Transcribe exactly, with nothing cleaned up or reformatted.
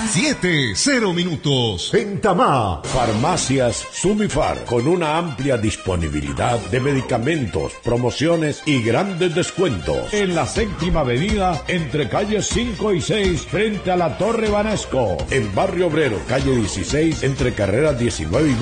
siete, cero minutos. En Tamá, Farmacias Sumifar, con una amplia disponibilidad de medicamentos, promociones y grandes descuentos. En la séptima avenida, entre calles cinco y seis, frente a la Torre Banesco. En Barrio Obrero, calle dieciséis, entre carreras diecinueve y